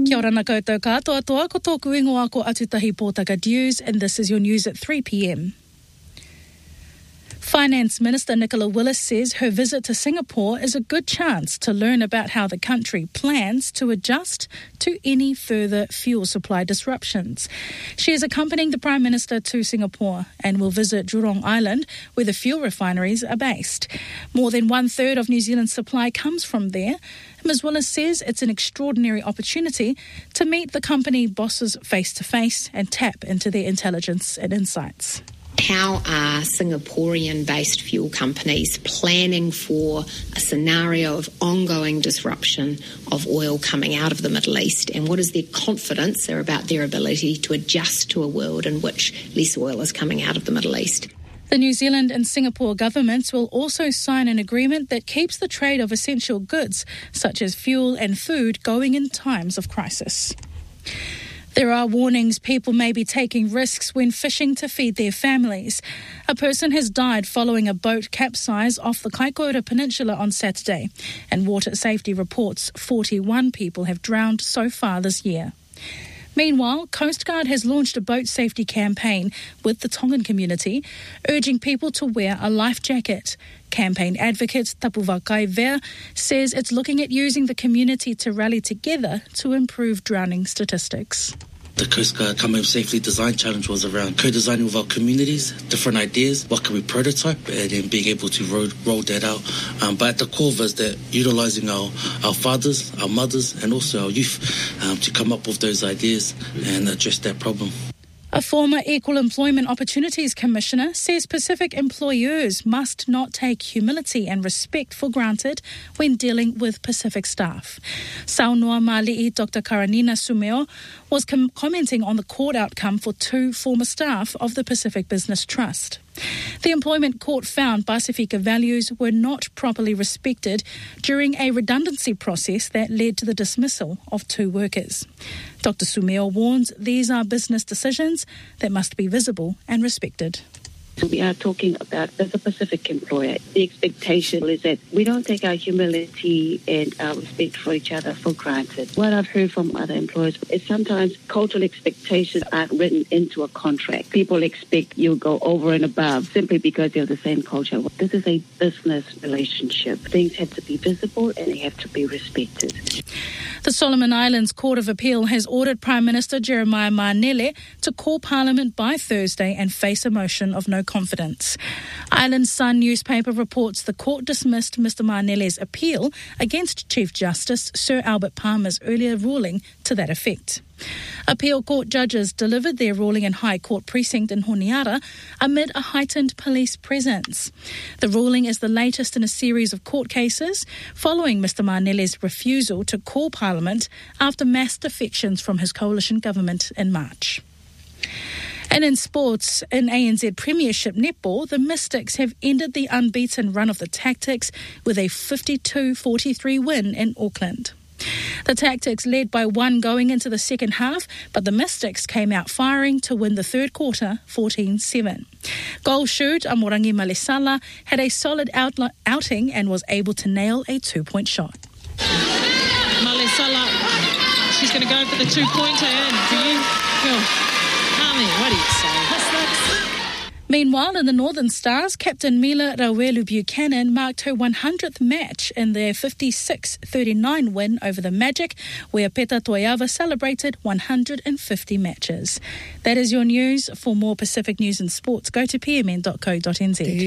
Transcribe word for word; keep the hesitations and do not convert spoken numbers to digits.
Kia ora na koutou katoa toa, ko tōku ingoa ko Atutahi Pōtaka News, and this is your news at three p.m. Finance Minister Nicola Willis says her visit to Singapore is a good chance to learn about how the country plans to adjust to any further fuel supply disruptions. She is accompanying the Prime Minister to Singapore and will visit Jurong Island, where the fuel refineries are based. More than one-third of New Zealand's supply comes from there. Miz Willis says it's an extraordinary opportunity to meet the company bosses face-to-face and tap into their intelligence and insights. How are Singaporean-based fuel companies planning for a scenario of ongoing disruption of oil coming out of the Middle East, and what is their confidence about their ability to adjust to a world in which less oil is coming out of the Middle East? The New Zealand and Singapore governments will also sign an agreement that keeps the trade of essential goods, such as fuel and food, going in times of crisis. There are warnings people may be taking risks when fishing to feed their families. A person has died following a boat capsize off the Kaikoura Peninsula on Saturday, and water safety reports forty-one people have drowned so far this year. Meanwhile, Coast Guard has launched a boat safety campaign with the Tongan community, urging people to wear a life jacket. Campaign advocate Tapu Vakai Vea says it's looking at using the community to rally together to improve drowning statistics. The Coast Guard Come Home Safely Design Challenge was around co-designing with our communities, different ideas, what can we prototype, and then being able to roll, roll that out. Um, but at the core of us, that utilising our, our fathers, our mothers, and also our youth um, to come up with those ideas and address that problem. A former Equal Employment Opportunities Commissioner says Pacific employers must not take humility and respect for granted when dealing with Pacific staff. Saunoa Mali'i Doctor Karanina Sumeo was com- commenting on the court outcome for two former staff of the Pacific Business Trust. The employment court found Pasifika values were not properly respected during a redundancy process that led to the dismissal of two workers. Doctor Sumeo warns these are business decisions that must be visible and respected. We are talking about, as a Pacific employer, the expectation is that we don't take our humility and our respect for each other for granted. What I've heard from other employers is sometimes cultural expectations aren't written into a contract. People expect you'll go over and above simply because you're the same culture. This is a business relationship. Things have to be visible and they have to be respected. The Solomon Islands Court of Appeal has ordered Prime Minister Jeremiah Manele to call Parliament by Thursday and face a motion of no confidence. Island Sun newspaper reports the court dismissed Mister Manele's appeal against Chief Justice Sir Albert Palmer's earlier ruling to that effect. Appeal court judges delivered their ruling in High Court Precinct in Honiara amid a heightened police presence. The ruling is the latest in a series of court cases following Mister Manele's refusal to call Parliament after mass defections from his coalition government in March. And in sports, in A N Z Premiership Netball, the Mystics have ended the unbeaten run of the Tactics with a fifty-two forty-three win in Auckland. The Tactics led by one going into the second half, but the Mystics came out firing to win the third quarter fourteen seven. Goal shoot Amorangi Malesala had a solid outli- outing and was able to nail a two-point shot. Malesala, she's going to go for the two-pointer, and do you? Oh. I mean, what do you say? Meanwhile, in the Northern Stars, Captain Mila Rawelu Buchanan marked her one hundredth match in their fifty-six thirty-nine win over the Magic, where Peta Toiava celebrated one hundred fifty matches. That is your news. For more Pacific news and sports, go to p m n dot co dot n z.